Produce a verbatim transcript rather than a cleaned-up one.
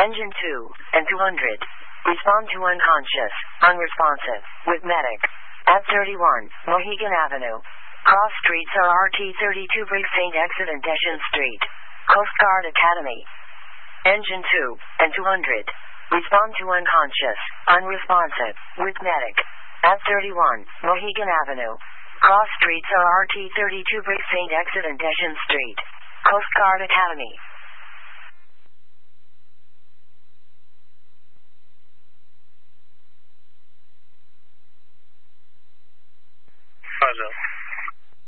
Engine two and two hundred. Respond to unconscious, unresponsive, with medic. At thirty-one, Mohegan Avenue. Cross streets are R T thirty-two Brick Saint Exit and Deschen Street. Coast Guard Academy. Engine two and two hundred. Respond to unconscious, unresponsive, with medic. At thirty-one, Mohegan Avenue. Cross streets are R T thirty-two Brick Saint Exit and Deschen Street. Coast Guard Academy.